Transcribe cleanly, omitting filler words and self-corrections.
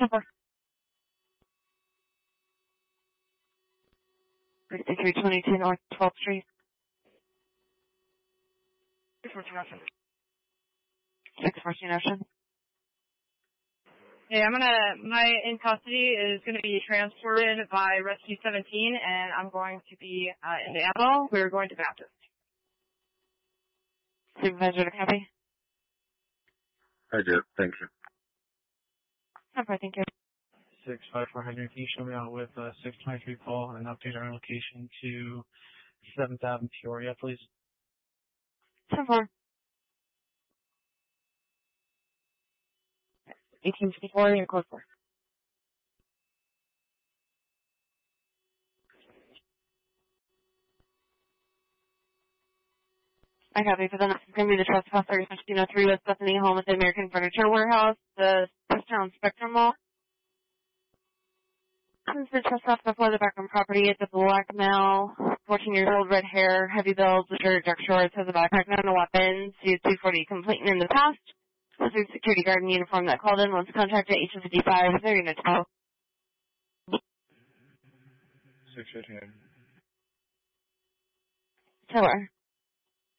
$6322 North 12th Street. 614 Ocean. Hey, my in custody is gonna be transported by Rescue 17, and I'm going to be in the ammo. We're going to Baptist. Supervisor to copy. I did. Thank you. Okay, thank you. 654 Henry, can you show me out with 623 Paul and update our location to 7th Avenue, Peoria, please? 10-4. 1854, you're close for. I copy. For the next, it's going to be the trespasser, 1603 West Bethany Home at the American Furniture Warehouse, the Town Spectrum Mall. This is the trespass before the background property. It's a black male, 14 years old, red hair, heavy build, shirt, dark shorts, has a backpack, no weapons. He has 240 complaint in the past. Was a security guard in uniform that called in. Once contacted 855. They're going to tell. 618. Taylor.